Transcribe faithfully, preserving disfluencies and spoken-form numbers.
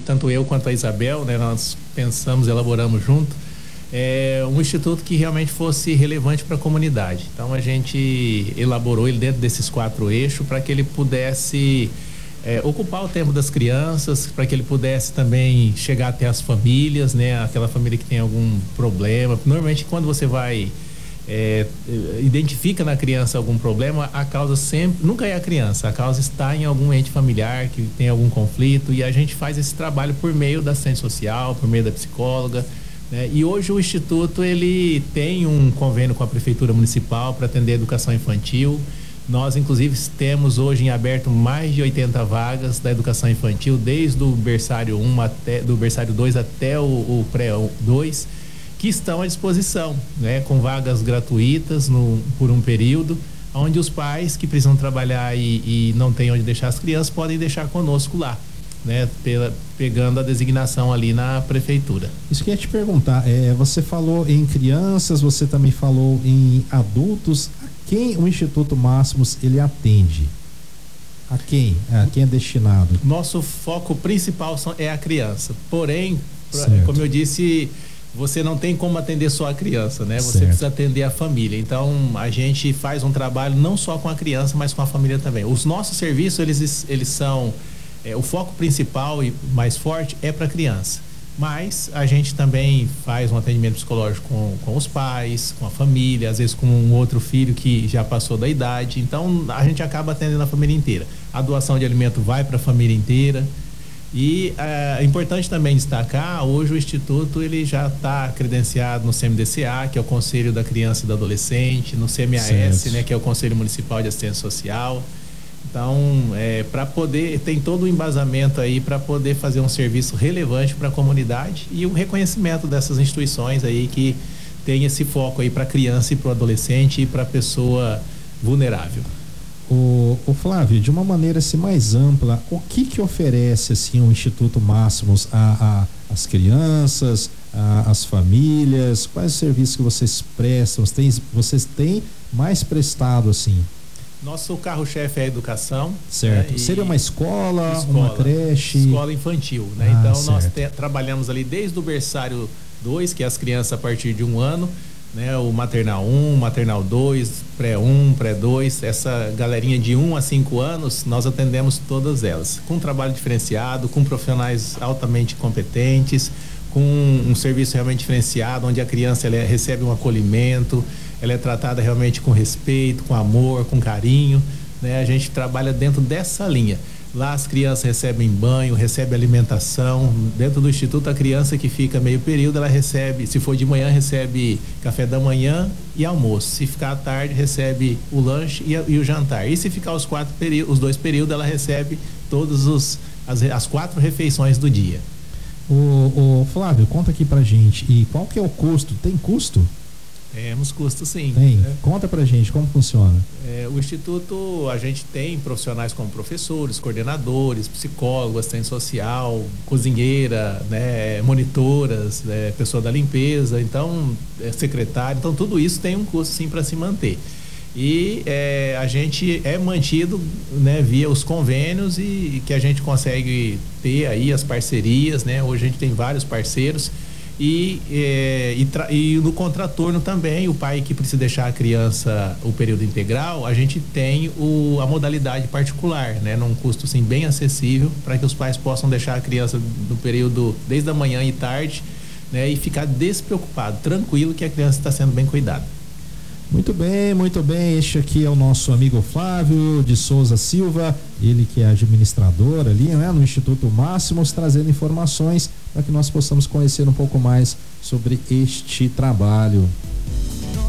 tanto eu quanto a Isabel, né, nós pensamos, elaboramos junto, é, um instituto que realmente fosse relevante para a comunidade. Então a gente elaborou ele dentro desses quatro eixos para que ele pudesse é, ocupar o tempo das crianças, para que ele pudesse também chegar até as famílias, né, aquela família que tem algum problema. Normalmente quando você vai É, identifica na criança algum problema, a causa sempre, nunca é a criança, a causa está em algum ente familiar que tem algum conflito, e a gente faz esse trabalho por meio da assistente social, por meio da psicóloga, né? E hoje o Instituto ele tem um convênio com a Prefeitura Municipal para atender a educação infantil. Nós inclusive temos hoje em aberto mais de oitenta vagas da educação infantil, desde o berçário um até, do berçário dois até o, o pré dois, que estão à disposição, né, com vagas gratuitas no, por um período, onde os pais que precisam trabalhar e, e não têm onde deixar as crianças podem deixar conosco lá, né, pela, pegando a designação ali na prefeitura. Isso que eu ia te perguntar, é, você falou em crianças, você também falou em adultos. A quem o Instituto Máximos ele atende? A quem? A quem é destinado? Nosso foco principal são, é a criança, porém, pra, como eu disse, você não tem como atender só a criança, né? Você certo. Precisa atender a família. Então, a gente faz um trabalho não só com a criança, mas com a família também. Os nossos serviços, eles, eles são... É, o foco principal e mais forte é para a criança. Mas a gente também faz um atendimento psicológico com, com os pais, com a família, às vezes com um outro filho que já passou da idade. Então, a gente acaba atendendo a família inteira. A doação de alimento vai para a família inteira. E é importante também destacar, hoje o Instituto ele já está credenciado no C M D C A, que é o Conselho da Criança e do Adolescente, no C M A S, né, que é o Conselho Municipal de Assistência Social. Então, é, para poder, tem todo o embasamento aí para poder fazer um serviço relevante para a comunidade e o reconhecimento dessas instituições aí que tem esse foco aí para a criança e para o adolescente e para a pessoa vulnerável. O, o Flávio, de uma maneira assim, mais ampla, o que que oferece assim o Instituto Máximos a, a as crianças, a, as famílias? Quais os serviços que vocês prestam? Vocês têm, vocês têm mais prestado assim? Nosso carro-chefe é a educação. Certo. Né? Seria uma escola, escola, uma creche? Escola infantil, né? Ah, então certo. nós te, trabalhamos ali desde o berçário dois, que é as crianças a partir de um ano, né? O maternal um, maternal dois, pré um, pré dois, essa galerinha de um a cinco anos, nós atendemos todas elas, com trabalho diferenciado, com profissionais altamente competentes, com um serviço realmente diferenciado, onde a criança ela recebe um acolhimento, ela é tratada realmente com respeito, com amor, com carinho, né? A gente trabalha dentro dessa linha. Lá as crianças recebem banho, recebem alimentação. Dentro do Instituto, a criança que fica meio período, ela recebe, se for de manhã, recebe café da manhã e almoço. Se ficar à tarde, recebe o lanche e, e o jantar. E se ficar os quatro períodos, os dois períodos, ela recebe todos os as, as quatro refeições do dia. O, o Flávio, conta aqui pra gente. E qual que é o custo? Tem custo? Temos custo sim. Tem. Né? Conta pra gente como funciona. É, o Instituto, a gente tem profissionais como professores, coordenadores, psicólogos, assistente social, cozinheira, né, monitoras, né, pessoa da limpeza, então, é, secretário, então tudo isso tem um custo sim para se manter. E é, a gente é mantido, né, via os convênios e, e que a gente consegue ter aí as parcerias, né? Hoje a gente tem vários parceiros. E, é, e, tra, e no contraturno também, o pai que precisa deixar a criança o período integral, a gente tem o, a modalidade particular, né, num custo assim, bem acessível, para que os pais possam deixar a criança no período desde a manhã e tarde, né, e ficar despreocupado, tranquilo que a criança está sendo bem cuidada. Muito bem, muito bem. Este aqui é o nosso amigo Flávio de Souza Silva, ele que é administrador ali, né, no Instituto Máximos, trazendo informações para que nós possamos conhecer um pouco mais sobre este trabalho.